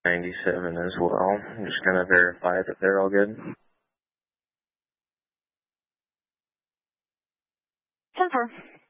97 as well. I'm just going to verify that they're all good. 10-4.